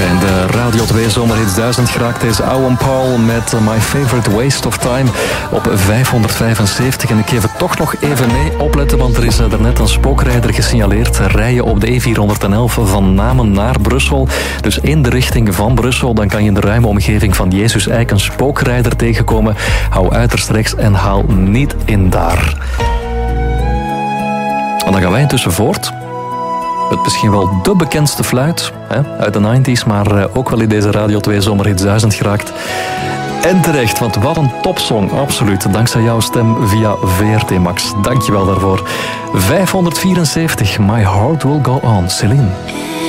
In de Radio 2 Zomerhits 1000 geraakt deze Owen Paul met My Favorite Waste of Time op 575. En ik geef het toch nog even mee. Opletten, want er is daarnet een spookrijder gesignaleerd. Rijden op de E411 van Namen naar Brussel. Dus in de richting van Brussel. Dan kan je in de ruime omgeving van Jezus Eik een spookrijder tegenkomen. Hou uiterst rechts en haal niet in daar. En dan gaan wij intussen voort. Het misschien wel de bekendste fluit uit de 90s, maar ook wel in deze Radio 2 Zomerhits 1000 geraakt. En terecht, want wat een topsong, absoluut. Dankzij jouw stem via VRT Max. Dankjewel daarvoor. 574, My Heart Will Go On, Céline.